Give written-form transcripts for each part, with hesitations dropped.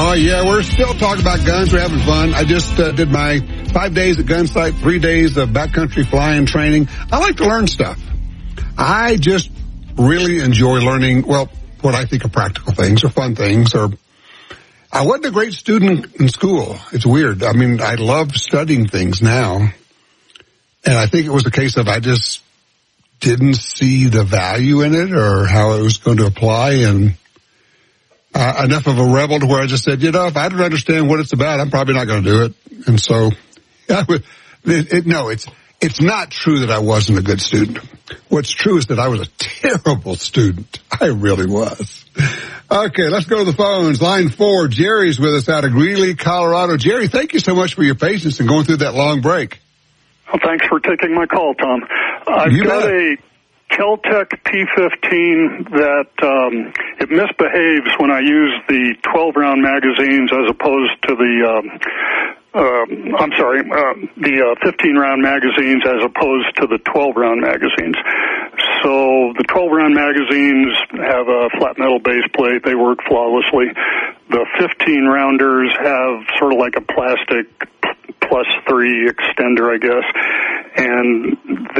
Oh, yeah, we're still talking about guns. We're having fun. I just did my 5 days at Gunsight, 3 days of backcountry flying training. I like to learn stuff. I just really enjoy learning, well, what I think are practical things or fun things. Or I wasn't a great student in school. It's weird. I mean, I love studying things now. And I think it was a case of I just didn't see the value in it or how it was going to apply. And enough of a rebel to where I just said, you know, if I don't understand what it's about, I'm probably not going to do it. And so, it's not true that I wasn't a good student. What's true is that I was a terrible student. I really was. Okay, let's go to the phones. Line 4, Jerry's with us out of Greeley, Colorado. Jerry, thank you so much for your patience and going through that long break. Well, thanks for taking my call, Tom. I've got a Kel-Tec P15 that it misbehaves when I use the 12-round magazines as opposed to the 15-round magazines as opposed to the 12-round magazines. So the 12-round magazines have a flat metal base plate. They work flawlessly. The 15-rounders have sort of like a plastic +3 extender, I guess. And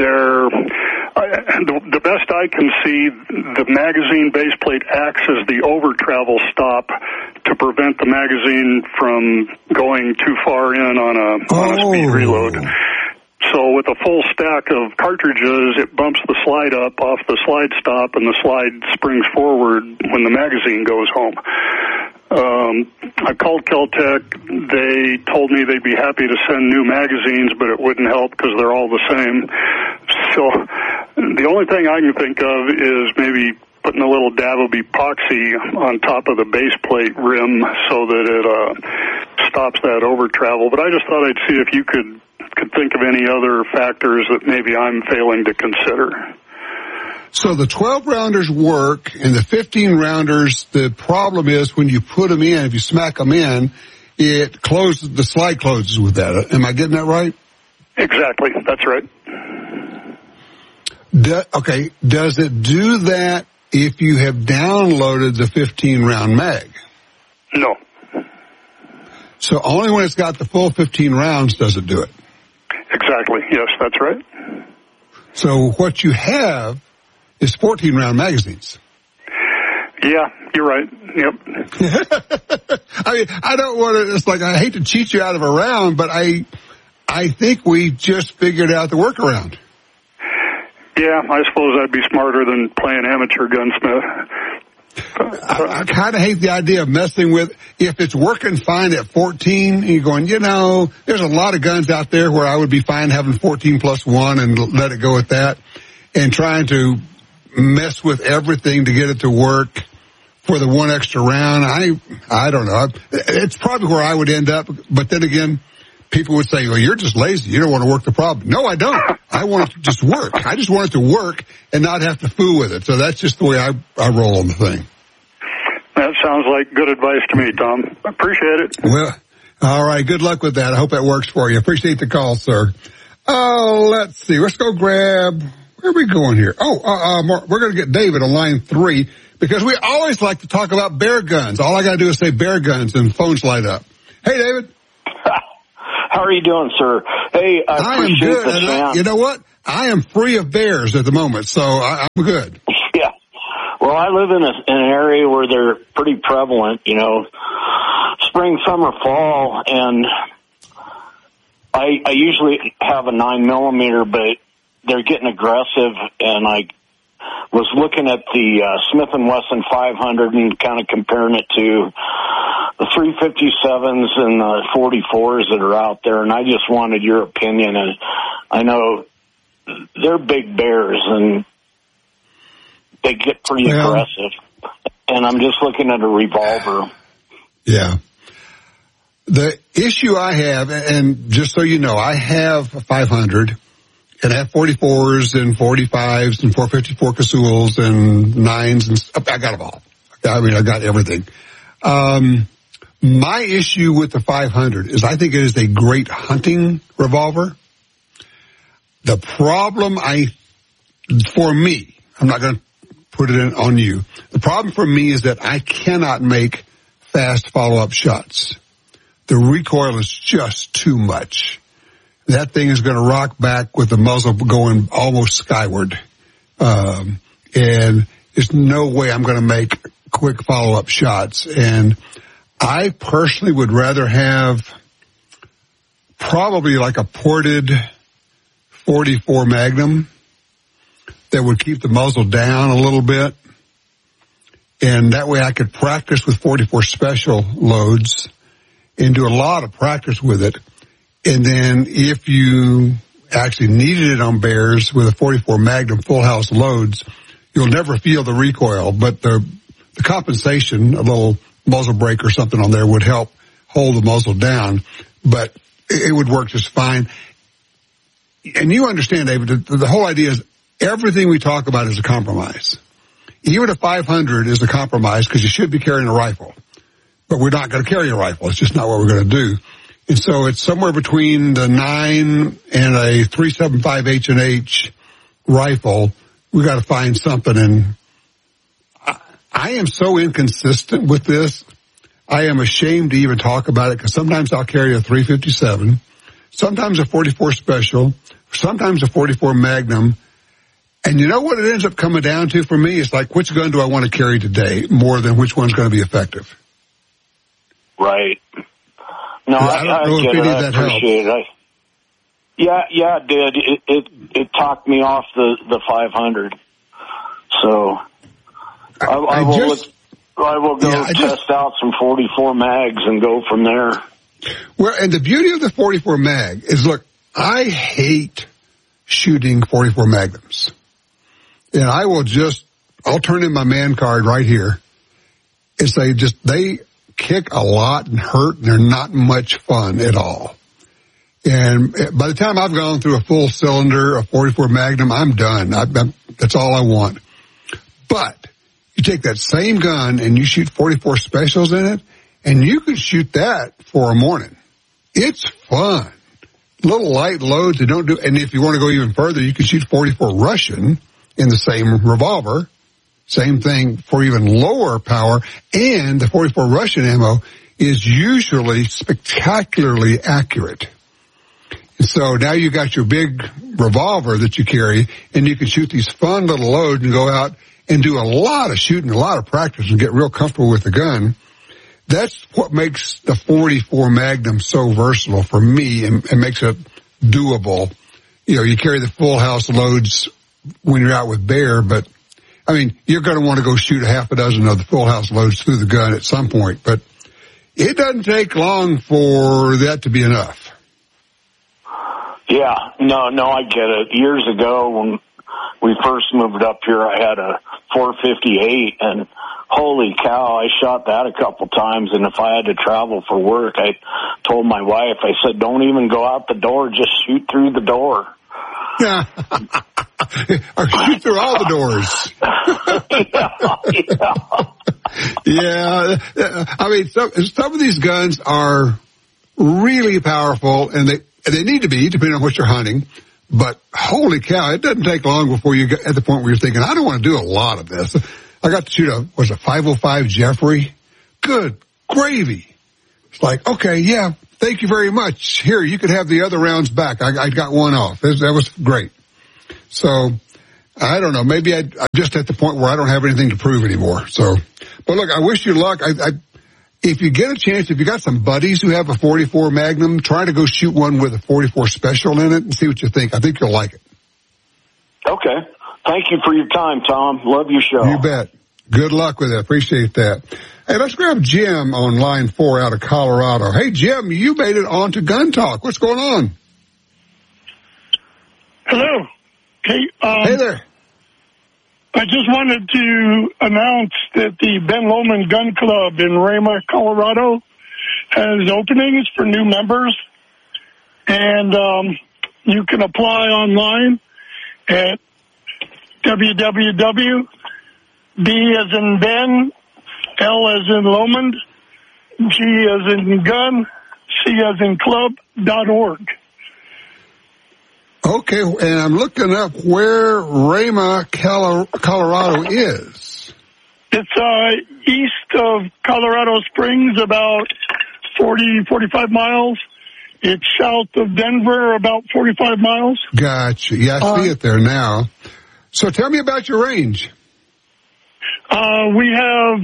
the best I can see, the magazine base plate acts as the over travel stop to prevent the magazine from going too far in on a speed reload. So with a full stack of cartridges, it bumps the slide up off the slide stop, and the slide springs forward when the magazine goes home. I called Kel-Tec. They told me they'd be happy to send new magazines, but it wouldn't help because they're all the same. So the only thing I can think of is maybe putting a little dab of epoxy on top of the base plate rim so that it stops that over travel. But I just thought I'd see if you could think of any other factors that maybe I'm failing to consider. So the 12-rounders work, and the 15-rounders, the problem is when you put them in, if you smack them in, it closes, the slide closes with that. Am I getting that right? Exactly. That's right. Okay. Does it do that if you have downloaded the 15-round mag? No. So only when it's got the full 15 rounds does it do it? Exactly. Yes, that's right. So what you have is 14-round magazines. Yeah, you're right. Yep. I mean, I don't want to, it's like I hate to cheat you out of a round, but I think we just figured out the workaround. Yeah, I suppose I'd be smarter than playing amateur gunsmith. I kind of hate the idea of messing with, if it's working fine at 14, and you're going, you know, there's a lot of guns out there where I would be fine having 14 plus 1 and let it go at that, and trying to mess with everything to get it to work for the one extra round. I don't know. It's probably where I would end up, but then again, people would say, well, you're just lazy. You don't want to work the problem. No, I don't. I want it to just work. I just want it to work and not have to fool with it. So that's just the way I roll on the thing. That sounds like good advice to me, Tom. Appreciate it. Well, all right. Good luck with that. I hope that works for you. Appreciate the call, sir. Oh, let's see. Let's go grab, where are we going here? We're going to get David on line 3 because we always like to talk about bear guns. All I got to do is say bear guns and phones light up. Hey, David. How are you doing, sir? Hey, I appreciate am good. the chance. You know what? I am free of bears at the moment, so I'm good. Yeah. Well, I live in an area where they're pretty prevalent, you know, spring, summer, fall, and I usually have a 9mm, but they're getting aggressive, and I was looking at the Smith & Wesson 500 and kind of comparing it to the 357s and the 44s that are out there, and I just wanted your opinion. And I know they're big bears, and they get pretty aggressive, and I'm just looking at a revolver. Yeah. The issue I have, and just so you know, I have a 500, and I have 44s and 45s and 454 Casuals and 9s, and I got them all. I mean, I got everything. My issue with the 500 is I think it is a great hunting revolver. The problem for me, I'm not going to put it on you. The problem for me is that I cannot make fast follow-up shots. The recoil is just too much. That thing is going to rock back with the muzzle going almost skyward. And there's no way I'm going to make quick follow-up shots. And I personally would rather have probably like a ported 44 Magnum that would keep the muzzle down a little bit. And that way I could practice with 44 special loads and do a lot of practice with it. And then if you actually needed it on bears with a 44 Magnum full house loads, you'll never feel the recoil, but the compensation, a little muzzle brake or something on there would help hold the muzzle down, but it would work just fine. And you understand, David, the whole idea is everything we talk about is a compromise. Even a 500 is a compromise because you should be carrying a rifle, but we're not going to carry a rifle. It's just not what we're going to do. And so it's somewhere between the 9 and a 375 H&H rifle. We got to find something. And I am so inconsistent with this. I am ashamed to even talk about it because sometimes I'll carry a 357, sometimes a 44 special, sometimes a 44 Magnum. And you know what it ends up coming down to for me? It's like, which gun do I want to carry today more than which one's going to be effective? Right. No, I get it. I appreciate it. Yeah, it did. It talked me off the 500. So I will go test out some 44 mags and go from there. Well, and the beauty of the 44 mag is, look, I hate shooting 44 Magnums. And I'll turn in my man card right here and say they kick a lot and hurt and they're not much fun at all. And by the time I've gone through a full cylinder, a 44 Magnum, I'm done. That's all I want. But you take that same gun and you shoot 44 specials in it, and you can shoot that for a morning. It's fun. Little light loads. And if you want to go even further, you can shoot 44 Russian in the same revolver. Same thing for even lower power. And the 44 Russian ammo is usually spectacularly accurate. And so now you got your big revolver that you carry, and you can shoot these fun little loads and go out and do a lot of shooting, a lot of practice, and get real comfortable with the gun. That's what makes the 44 Magnum so versatile for me and makes it doable. You know, you carry the full house loads when you're out with bear, but I mean, you're going to want to go shoot a half a dozen of the full house loads through the gun at some point, but it doesn't take long for that to be enough. Yeah, no, I get it. Years ago when we first moved up here, I had a 458, and holy cow, I shot that a couple times, and if I had to travel for work, I told my wife, I said, don't even go out the door, just shoot through the door. Yeah. Or shoot through all the doors. Yeah. I mean, some of these guns are really powerful, and they need to be, depending on what you're hunting. But holy cow, it doesn't take long before you get at the point where you're thinking, I don't want to do a lot of this. I got to shoot a 505 Jeffrey. Good gravy. It's like, okay, yeah, thank you very much. Here, you could have the other rounds back. I got one off. That was great. So, I don't know. Maybe I'm just at the point where I don't have anything to prove anymore. So, but look, I wish you luck. If you get a chance, if you got some buddies who have a 44 Magnum, try to go shoot one with a 44 Special in it and see what you think. I think you'll like it. Okay. Thank you for your time, Tom. Love your show. You bet. Good luck with it. Appreciate that. Hey, let's grab Jim on line 4 out of Colorado. Hey, Jim, you made it on to Gun Talk. What's going on? Hello. Hey there. I just wanted to announce that the Ben Lomond Gun Club in Rama, Colorado has openings for new members, and you can apply online at www.B as in Ben, L as in Lomond, G as in gun, C as in club.org. Okay, and I'm looking up where Rama, Colorado is. It's east of Colorado Springs, about 45 miles. It's south of Denver, about 45 miles. Gotcha. Yeah, I see it there now. So tell me about your range. We have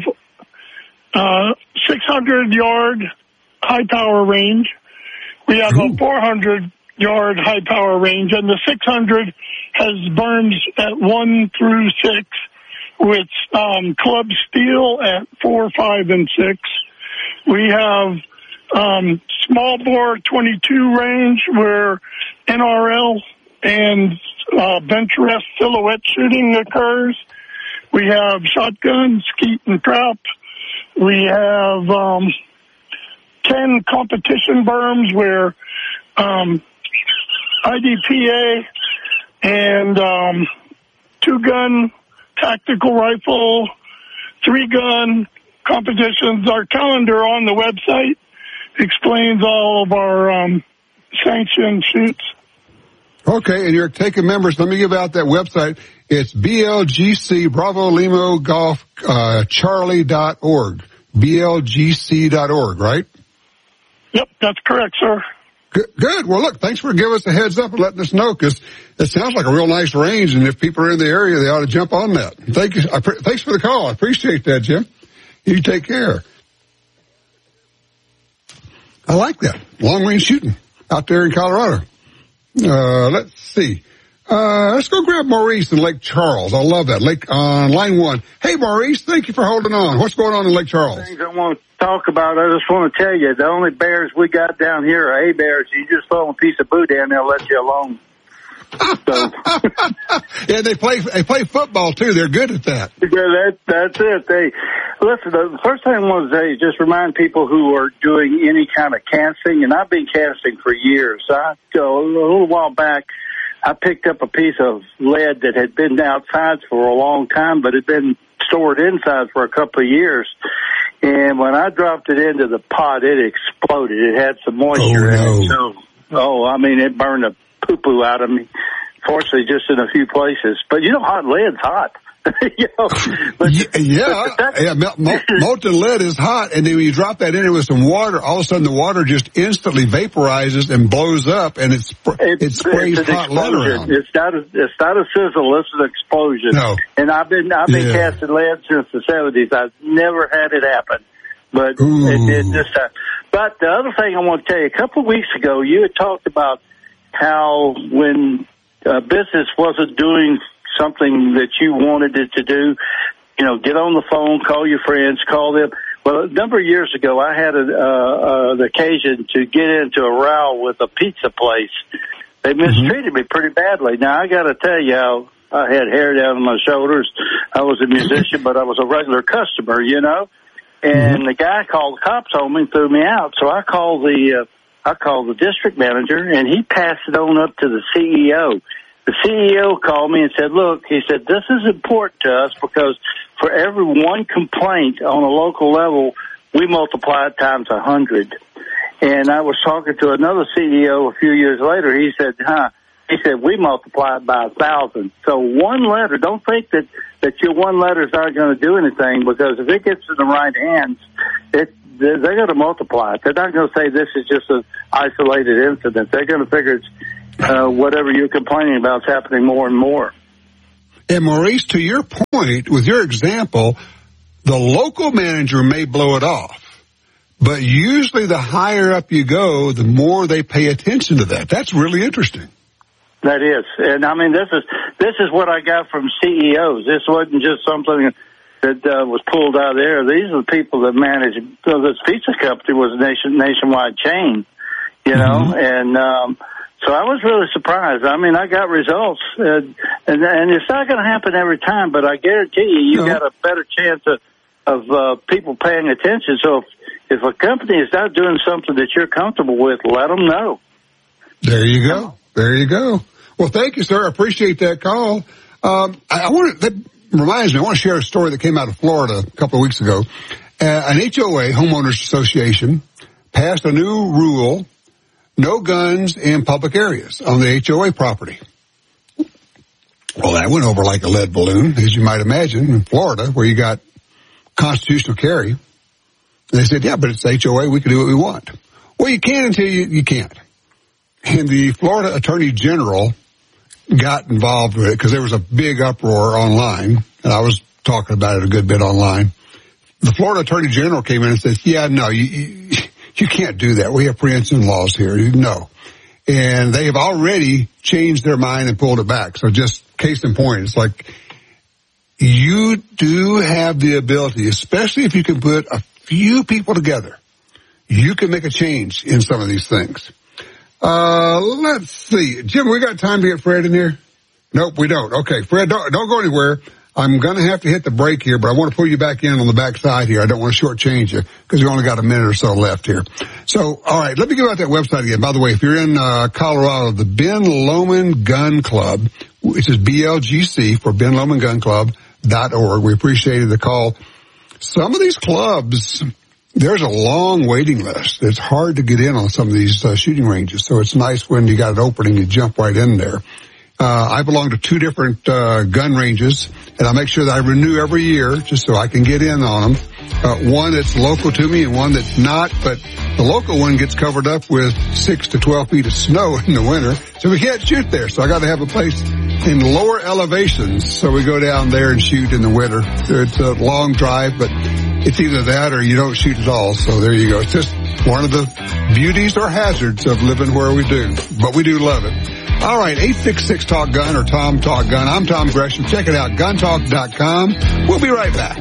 600-yard high-power range. We have a 400-yard high-power range, and the 600 has burns at 1 through 6, with club steel at 4, 5, and 6. We have small bore 22 range where NRL and bench rest silhouette shooting occurs. We have shotgun, skeet, and trap. We have 10 competition berms where IDPA and 2-gun tactical rifle, 3-gun competitions. Our calendar on the website explains all of our sanctioned shoots. Okay, and you're taking members. Let me give out that website. It's BLGC Bravo Limo Golf Charlie.org. BLGC.org, right? Yep, that's correct, sir. Good. Well, look, thanks for giving us a heads up and letting us know, because it sounds like a real nice range, and if people are in the area, they ought to jump on that. Thank you. Thanks for the call. I appreciate that, Jim. You take care. I like that. Long-range shooting out there in Colorado. Let's see. Let's go grab Maurice in Lake Charles. I love that. Lake on line 1. Hey, Maurice, thank you for holding on. What's going on in Lake Charles? Things I want to talk about, I just want to tell you, the only bears we got down here are A-bears. You just throw them a piece of boot down, they'll let you alone. So. Yeah, they play football too. They're good at that. Yeah, that's it. Listen, the first thing I want to say, just remind people who are doing any kind of casting, and I've been casting for years. A little while back, I picked up a piece of lead that had been outside for a long time, but had been stored inside for a couple of years. And when I dropped it into the pot, it exploded. It had some moisture in it. So, it burned the poo-poo out of me. Fortunately, just in a few places. But hot lead's hot. Molten lead is hot, and then when you drop that in it with some water, all of a sudden the water just instantly vaporizes and blows up, and it sprays hot lead around. It's not a sizzle; it's an explosion. No. And I've been casting lead since the 70s. I've never had it happen, but it did this time. But the other thing I want to tell you, a couple of weeks ago, you had talked about how when business wasn't doing something that you wanted it to do, get on the phone, call your friends, call them. Well, a number of years ago, I had an occasion to get into a row with a pizza place. They mistreated me pretty badly. Now, I got to tell you, I had hair down on my shoulders. I was a musician, but I was a regular customer, And the guy called the cops on me and threw me out. So I called the district manager, and he passed it on up to the CEO. The CEO called me and said, look, he said, this is important to us because for every one complaint on a local level, we multiply it times 100. And I was talking to another CEO a few years later. He said, He said, we multiply it by 1,000. So one letter, don't think that your one letter is not going to do anything, because if it gets in the right hands, they're going to multiply it. They're not going to say this is just an isolated incident. They're going to figure it's whatever you're complaining about is happening more and more. And Maurice, to your point, with your example, the local manager may blow it off, but usually the higher up you go, the more they pay attention to that. That's really interesting. That is. And this is what I got from CEOs. This wasn't just something that was pulled out of there. These are the people that manage. So this pizza company was a nationwide chain, and so I was really surprised. I got results, and it's not going to happen every time, but I guarantee you got a better chance of people paying attention. So if a company is not doing something that you're comfortable with, let them know. There you go. There you go. Well, thank you, sir. I appreciate that call. That reminds me, I want to share a story that came out of Florida a couple of weeks ago. An HOA, Homeowners Association, passed a new rule: no guns in public areas on the HOA property. Well, that went over like a lead balloon, as you might imagine, in Florida, where you got constitutional carry. And they said, yeah, but it's HOA. We can do what we want. Well, you can until you can't. And the Florida Attorney General got involved with it because there was a big uproar online, and I was talking about it a good bit online. The Florida Attorney General came in and said, yeah, no, you can't do that. We have preemption laws here. No. And they have already changed their mind and pulled it back. So just case in point, it's like you do have the ability, especially if you can put a few people together, you can make a change in some of these things. Let's see. Jim, we got time to get Fred in here? Nope, we don't. Okay, Fred, don't go anywhere. I'm going to have to hit the break here, but I want to pull you back in on the back side here. I don't want to shortchange you because we only got a minute or so left here. So, all right, let me give out that website again. By the way, if you're in Colorado, the Ben Lomond Gun Club, which is BLGC for Ben Lomond Gun Club.org. We appreciated the call. Some of these clubs, there's a long waiting list. It's hard to get in on some of these shooting ranges, so it's nice when you got an opening, you jump right in there. I belong to 2 different gun ranges, and I make sure that I renew every year just so I can get in on them. One that's local to me and one that's not, but the local one gets covered up with 6 to 12 feet of snow in the winter, so we can't shoot there. So I got to have a place in lower elevations, so we go down there and shoot in the winter. It's a long drive, but it's either that or you don't shoot at all. So there you go. It's just one of the beauties or hazards of living where we do, but we do love it. All right, 866-TALK-GUN or Tom Talk Gun. I'm Tom Gresham. Check it out, guntalk.com. We'll be right back.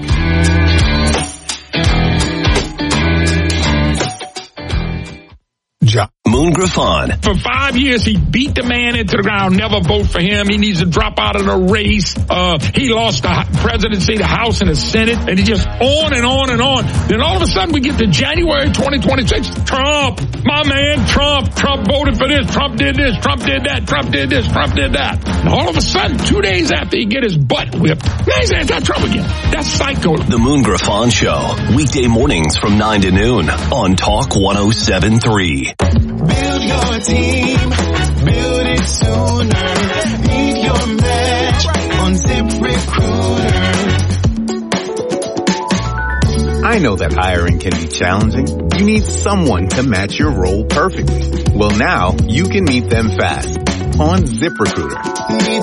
Moon Griffon. For 5 years, he beat the man into the ground. Never vote for him. He needs to drop out of the race. He lost the presidency, the House, and the Senate, and he just on and on and on. Then all of a sudden, we get to January 2026. Trump, my man, Trump voted for this. Trump did this. Trump did that. Trump did this. Trump did that. And all of a sudden, 2 days after he get his butt whipped, now he's anti-Trump again. That's psycho. The Moon Griffon Show, weekday mornings from 9 to noon on Talk 107.3. Build your team, build it sooner. Need your match on ZipRecruiter. I know that hiring can be challenging. You need someone to match your role perfectly. Well, now you can meet them fast on ZipRecruiter. Need